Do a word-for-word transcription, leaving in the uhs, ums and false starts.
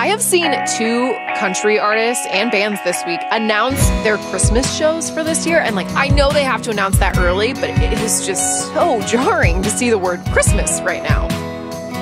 have seen two country artists and bands this week announce their Christmas shows for this year. And like, I know they have to announce that early, but it is just so jarring to see the word Christmas right now.